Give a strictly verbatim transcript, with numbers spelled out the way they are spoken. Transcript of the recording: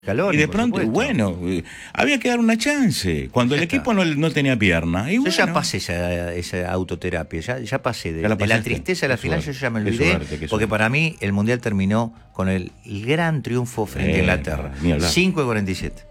Scaloni, y de por pronto, supuesto. bueno, eh, había que dar una chance. Cuando el Ya está. equipo no, no tenía pierna. Y Yo bueno, ya pasé esa, esa autoterapia, ya, ya pasé de, ¿Ya la de la pasaste? tristeza a la Qué final, yo suerte, ya me qué olvidé, suerte, qué porque suerte. para mí el Mundial terminó con el, el gran triunfo frente a Eh, Inglaterra, ni hablar. cinco a cuarenta y siete.